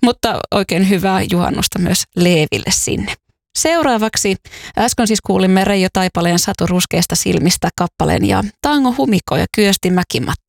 Mutta oikein hyvää juhannusta myös Leeville sinne. Seuraavaksi äsken siis kuulimme Reijo Taipaleen Satu ruskeista silmistä kappaleen ja Tango Humiko ja Kyösti Mäkimat